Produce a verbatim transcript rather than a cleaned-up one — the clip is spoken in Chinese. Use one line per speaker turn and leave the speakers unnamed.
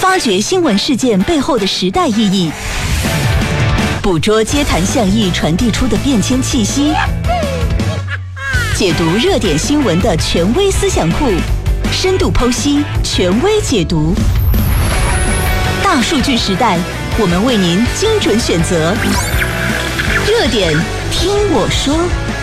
挖掘新闻事件背后的时代意义，捕捉街谈巷议传递出的变迁气息，解读热点新闻的权威思想库，深度剖析，权威解读。大数据时代，我们为您精准选择热点，听我说。